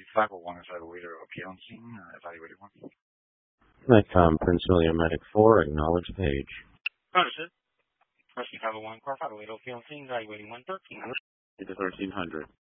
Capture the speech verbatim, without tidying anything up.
five oh one is evaluator of P L C, uh, evaluator one. Nikon Prince William Medic four, acknowledge page. Understood. Rescue five oh one, car five oh eight, P L C, evaluating one thirteen. To thirteen hundred.